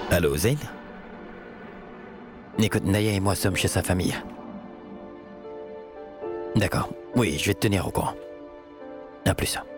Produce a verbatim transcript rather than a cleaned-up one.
Allô, Zayn? Écoute, Naya et moi sommes chez sa famille. D'accord. Oui, je vais te tenir au courant. À plus.